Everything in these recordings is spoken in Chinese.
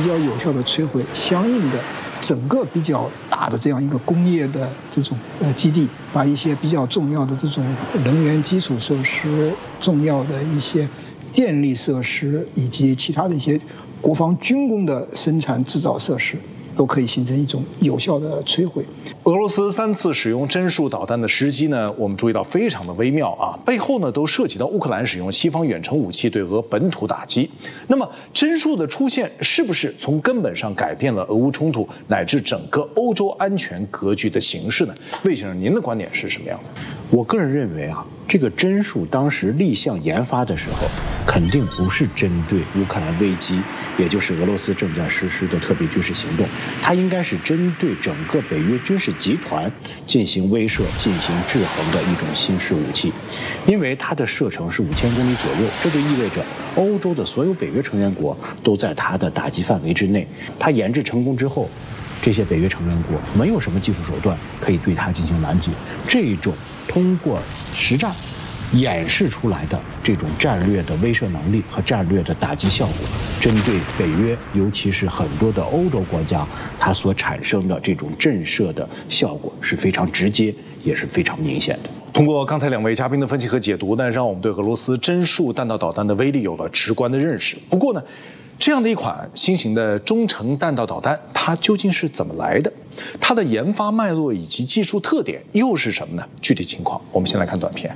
较有效的摧毁相应的整个比较大的这样一个工业的这种基地，把一些比较重要的这种能源基础设施、重要的一些电力设施以及其他的一些国防军工的生产制造设施，都可以形成一种有效的摧毁。 俄罗斯3次使用针数导弹的时机呢，我们注意到非常的微妙啊，背后呢都涉及到乌克兰使用西方远程武器对俄本土打击。那么针数的出现是不是从根本上改变了俄乌冲突乃至整个欧洲安全格局的形势呢？魏先生，您的观点是什么样的？ 我个人认为啊，这个针数当时立项研发的时候，肯定不是针对乌克兰危机，也就是俄罗斯正在实施的特别军事行动，它应该是针对整个北约军事集团进行威慑、进行制衡的一种新式武器。因为它的射程是5000公里左右，这就意味着欧洲的所有北约成员国都在它的打击范围之内。它研制成功之后，这些北约成员国没有什么技术手段可以对它进行拦截。这种通过实战演示出来的这种战略的威慑能力和战略的打击效果，针对北约，尤其是很多的欧洲国家，它所产生的这种震慑的效果是非常直接，也是非常明显的。 通过刚才2位嘉宾的分析和解读呢，让我们对俄罗斯针数弹道导弹的威力有了直观的认识。不过呢，这样的一款新型的中程弹道导弹，它究竟是怎么来的？它的研发脉络以及技术特点又是什么呢？具体情况，我们先来看短片。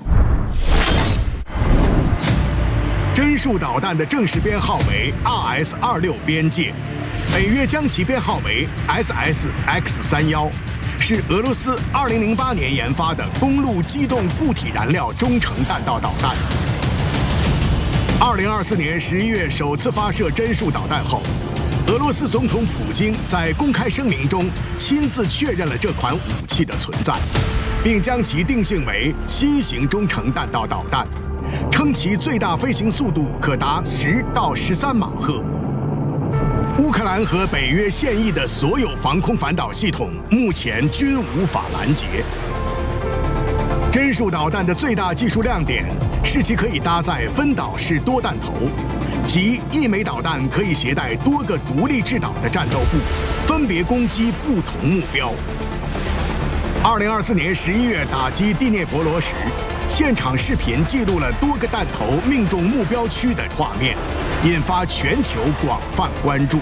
针数导弹的正式编号为 RS-26边界，北约将其编号为 SS-X-31，是俄罗斯2008年研发的公路机动固体燃料中程弹道导弹。2024年11月首次发射针数导弹后，俄罗斯总统普京在公开声明中亲自确认了这款武器的存在，并将其定性为新型中程弹道导弹，称其最大飞行速度可达10到13马赫。乌克兰和北约现役的所有防空反导系统目前均无法拦截。针数导弹的最大技术亮点是其可以搭载分导式多弹头，即一枚导弹可以携带多个独立制导的战斗部，分别攻击不同目标。2024年11月打击第聂伯罗时，现场视频记录了多个弹头命中目标区的画面，引发全球广泛关注。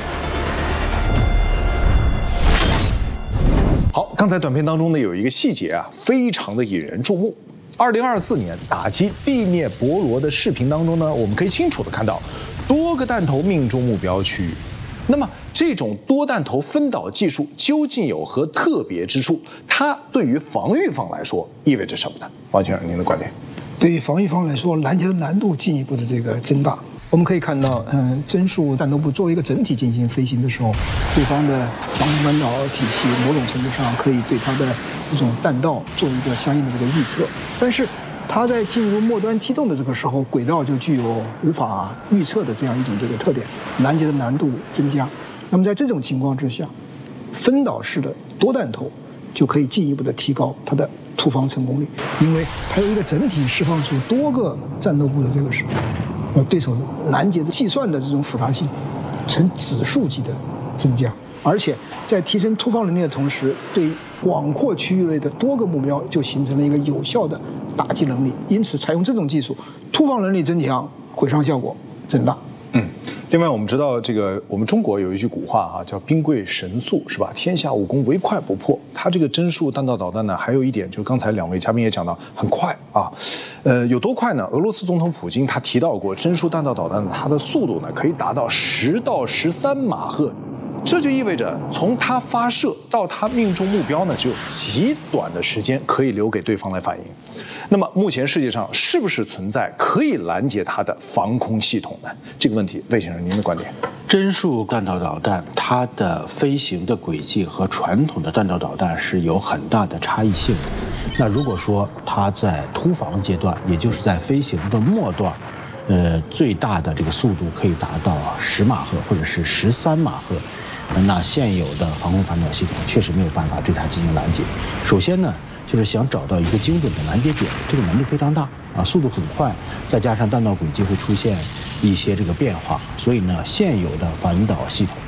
好，刚才短片当中呢有一个细节啊，非常的引人注目。2024年打击第聂伯罗的视频当中呢，我们可以清楚的看到多个弹头命中目标区域。那么这种多弹头分导技术究竟有何特别之处？它对于防御方来说意味着什么呢？王先生，您的观点？ 对于防御方来说，拦截的难度进一步的这个增大。我们可以看到，针数战斗部作为一个整体进行飞行的时候，对方的防空反导体系某种程度上可以对它的这种弹道做一个相应的这个预测，但是它在进入末端机动的这个时候，轨道就具有无法预测的这样一种这个特点，拦截的难度增加。那么在这种情况之下，分导式的多弹头就可以进一步的提高它的突防成功率，因为它有一个整体释放出多个战斗部的这个时候，对手拦截的计算的这种复杂性呈指数级的增加，而且在提升突防能力的同时，对广阔区域内的多个目标就形成了一个有效的打击能力。因此，采用这种技术，突防能力增强，毁伤效果增大。 另外我们知道这个我们中国有一句古话啊，叫兵贵神速，是吧？天下武功唯快不破。它这个针数弹道导弹呢，还有一点就是刚才2位嘉宾也讲到，很快啊。有多快呢？俄罗斯总统普京他提到过，针数弹道导弹它的速度呢可以达到10到13马赫。这就意味着从它发射到它命中目标呢，只有极短的时间可以留给对方来反应。那么目前世界上是不是存在可以拦截它的防空系统呢？这个问题，魏先生您的观点？ 针数弹道导弹它的飞行的轨迹和传统的弹道导弹是有很大的差异性的。那如果说它在突防阶段，也就是在飞行的末段，最大的这个速度可以达到10马赫或者是13马赫，那现有的防空反导系统确实没有办法对它进行拦截。首先呢，就是想找到一个精准的拦截点，这个难度非常大啊，速度很快，再加上弹道轨迹会出现一些这个变化，所以呢，现有的反导系统